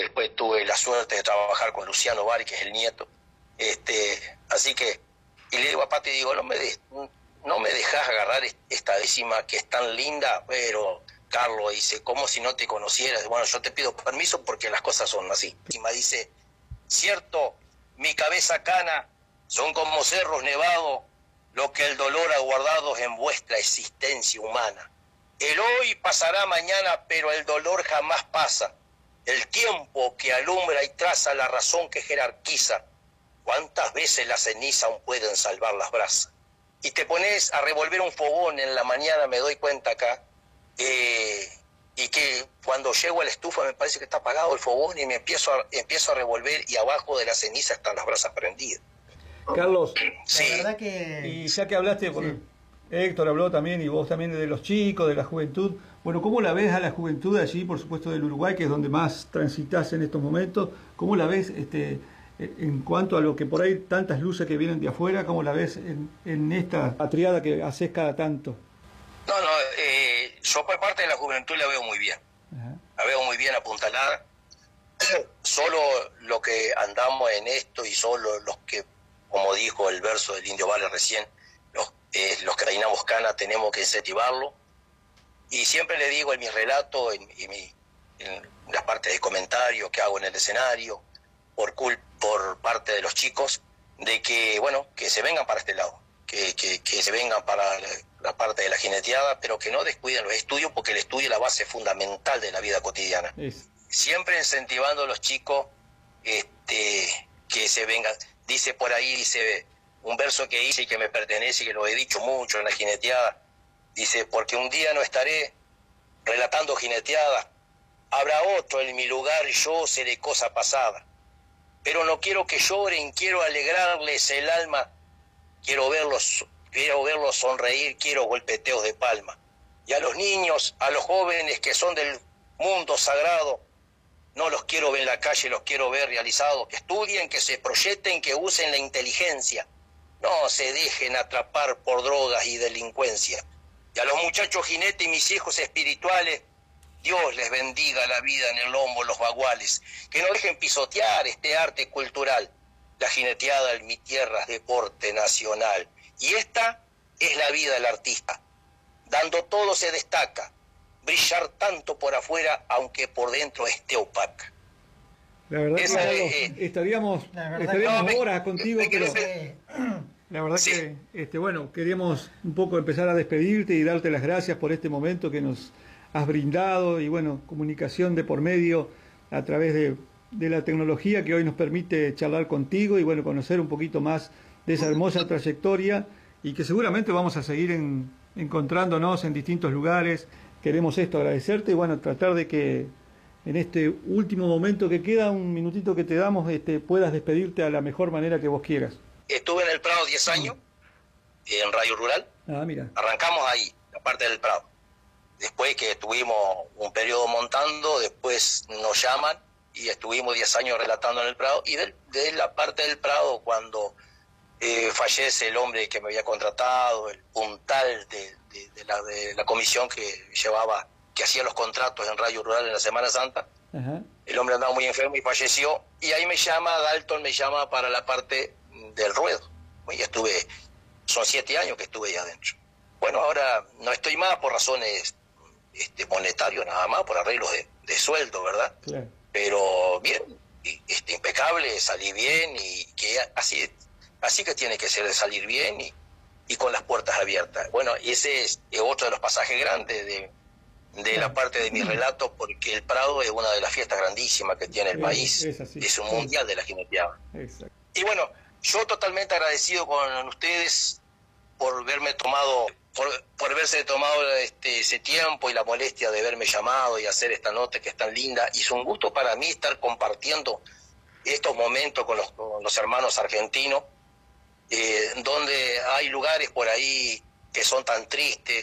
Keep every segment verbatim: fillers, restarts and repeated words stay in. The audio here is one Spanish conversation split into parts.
después tuve la suerte de trabajar con Luciano Bari, que es el nieto. Este, así que, y le digo a Pati, digo, no me, de, no me dejas agarrar esta décima que es tan linda, pero Carlos dice, como si no te conocieras. Bueno, yo te pido permiso porque las cosas son así. Y me dice, cierto, mi cabeza cana son como cerros nevados, lo que el dolor ha guardado en vuestra existencia humana. El hoy pasará mañana, pero el dolor jamás pasa. El tiempo que alumbra y traza la razón que jerarquiza. ¿Cuántas veces la ceniza aún pueden salvar las brasas? Y te pones a revolver un fogón en la mañana, me doy cuenta acá, eh, y que cuando llego a la estufa me parece que está apagado el fogón y me empiezo a, empiezo a revolver y abajo de la ceniza están las brasas prendidas. Carlos, sí. La verdad que... y ya que hablaste, por, sí. Héctor habló también, y vos también, de los chicos, de la juventud. Bueno, ¿cómo la ves a la juventud allí, por supuesto, del Uruguay, que es donde más transitas en estos momentos? ¿Cómo la ves este, en cuanto a lo que por ahí tantas luces que vienen de afuera? ¿Cómo la ves en, en esta patriada que haces cada tanto? No, no, eh, yo por parte de la juventud la veo muy bien. Ajá. La veo muy bien apuntalada. Solo lo que andamos en esto y solo los que, como dijo el verso del Indio Vale recién, los, eh, los que reinamos cana tenemos que incentivarlo. Y siempre le digo en mi relato, en, en, mi, en las partes de comentarios que hago en el escenario, por, cul por parte de los chicos, de que, bueno, que se vengan para este lado, que, que, que se vengan para la, la parte de la jineteada, pero que no descuiden los estudios, porque el estudio es la base fundamental de la vida cotidiana. Es. Siempre incentivando a los chicos este, que se vengan. Dice por ahí, dice un verso que hice y que me pertenece y que lo he dicho mucho en la jineteada, dice, porque un día no estaré relatando jineteada, habrá otro en mi lugar, yo seré cosa pasada. Pero no quiero que lloren, quiero alegrarles el alma, quiero verlos, quiero verlos sonreír, quiero golpeteos de palma. Y a los niños, a los jóvenes que son del mundo sagrado, no los quiero ver en la calle, los quiero ver realizados, que estudien, que se proyecten, que usen la inteligencia, no se dejen atrapar por drogas y delincuencia. Y a los muchachos jinetes y mis hijos espirituales, Dios les bendiga la vida en el lombo, los baguales, que no dejen pisotear este arte cultural. La jineteada en mi tierra es deporte nacional. Y esta es la vida del artista. Dando todo se destaca, brillar tanto por afuera, aunque por dentro esté opaca. La verdad Esa, que Carlos, eh, estaríamos, la verdad estaríamos que, horas contigo, me, pero... Me, La verdad sí. que, este, bueno, queríamos un poco empezar a despedirte y darte las gracias por este momento que nos has brindado y, bueno, comunicación de por medio a través de, de la tecnología que hoy nos permite charlar contigo y, bueno, conocer un poquito más de esa hermosa trayectoria y que seguramente vamos a seguir en, encontrándonos en distintos lugares. Queremos esto, agradecerte y, bueno, tratar de que en este último momento que queda, un minutito que te damos, este, puedas despedirte a la mejor manera que vos quieras. Estuve en el Prado diez años, en Radio Rural. Ah, mira. Arrancamos ahí, la parte del Prado. Después que estuvimos un periodo montando, después nos llaman y estuvimos diez años relatando en el Prado. Y de, de la parte del Prado, cuando eh, fallece el hombre que me había contratado, el puntal de, de, de, la, de la comisión que llevaba, que hacía los contratos en Radio Rural en la Semana Santa, ajá. El hombre andaba muy enfermo y falleció. Y ahí me llama, Dalton me llama para la parte del ruedo. Y estuve, son siete años que estuve ahí adentro. Bueno, ahora no estoy más por razones este, monetarias nada más, por arreglos de, de sueldo, ¿verdad? Claro. Pero bien, este, impecable, salí bien y que así, así que tiene que ser de salir bien y, y con las puertas abiertas. Bueno, y ese es otro de los pasajes grandes de, de la parte de mi relato, porque el Prado es una de las fiestas grandísimas que tiene el sí, país, es, así. Es un mundial de la jineteada. Exacto. Y bueno, yo totalmente agradecido con ustedes por verme tomado, por, por haberse tomado este, ese tiempo y la molestia de haberme llamado y hacer esta nota que es tan linda. Y es un gusto para mí estar compartiendo estos momentos con los, con los hermanos argentinos, eh, donde hay lugares por ahí que son tan tristes,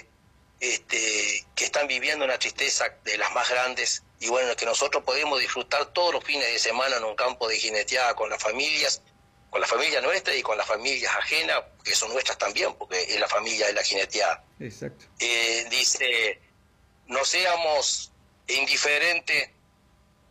este, que están viviendo una tristeza de las más grandes. Y bueno, que nosotros podemos disfrutar todos los fines de semana en un campo de jineteada con las familias, con la familia nuestra y con las familias ajenas, que son nuestras también, porque es la familia de la jineteada. Exacto. Eh, dice, no seamos indiferentes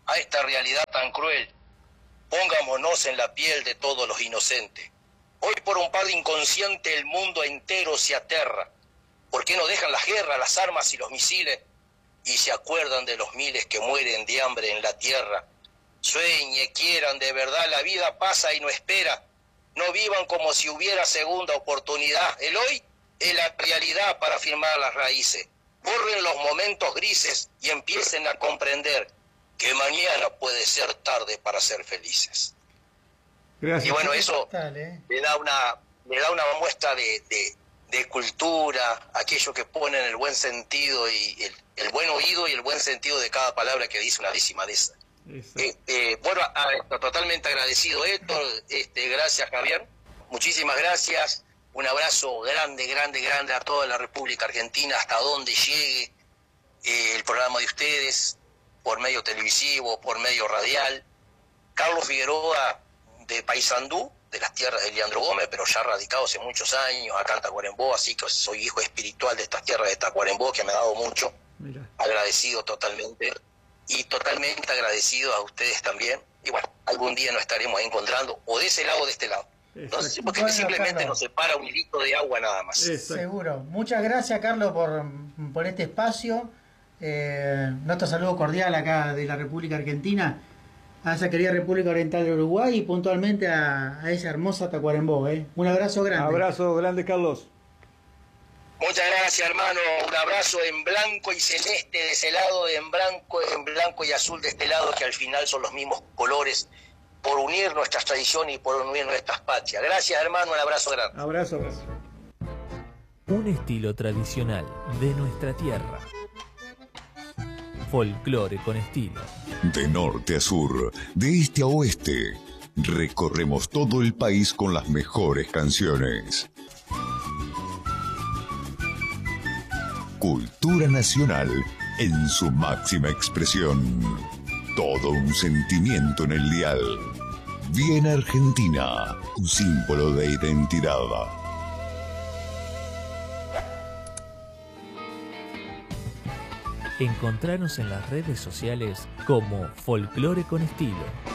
a esta realidad tan cruel. Pongámonos en la piel de todos los inocentes. Hoy por un par de inconscientes el mundo entero se aterra. ¿Por qué no dejan las guerras, las armas y los misiles y se acuerdan de los miles que mueren de hambre en la tierra? Sueñe, quieran, de verdad la vida pasa y no espera. No vivan como si hubiera segunda oportunidad. El hoy es la realidad para firmar las raíces. Borren los momentos grises y empiecen a comprender que mañana puede ser tarde para ser felices. Gracias. Y bueno, eso le da una, le da una muestra de, de, de cultura, aquello que pone en el buen sentido y el, el buen oído y el buen sentido de cada palabra que dice una décima de esa. Eh, eh, bueno, a, a, totalmente agradecido, Héctor, este, gracias, Javier, muchísimas gracias, un abrazo grande, grande, grande a toda la República Argentina, hasta donde llegue eh, el programa de ustedes, por medio televisivo, por medio radial. Carlos Figueroa, de Paysandú, de las tierras de Leandro Gómez, pero ya radicado hace muchos años acá en Tacuarembó, así que soy hijo espiritual de estas tierras de Tacuarembó, que me ha dado mucho. Mira. Agradecido totalmente, y totalmente agradecido a ustedes también. Y bueno, algún día nos estaremos encontrando, o de ese lado o de este lado. Entonces, porque bueno, simplemente Carlos, nos separa un hilito de agua nada más. Exacto. Seguro. Muchas gracias, Carlos, por, por este espacio. Eh, nuestro saludo cordial acá de la República Argentina a esa querida República Oriental de Uruguay y puntualmente a, a esa hermosa Tacuarembó. ¿eh? Un abrazo grande. Un abrazo grande, Carlos. Muchas gracias, hermano. Un abrazo en blanco y celeste de ese lado, en blanco, en blanco y azul de este lado, que al final son los mismos colores, por unir nuestras tradiciones y por unir nuestras patrias. Gracias, hermano. Un abrazo grande. Abrazo, abrazo. Un estilo tradicional de nuestra tierra. Folclore con estilo. De norte a sur, de este a oeste, recorremos todo el país con las mejores canciones. Cultura nacional en su máxima expresión. Todo un sentimiento en el dial. Bien Argentina, un símbolo de identidad. Encontrarnos en las redes sociales como Folclore con Estilo.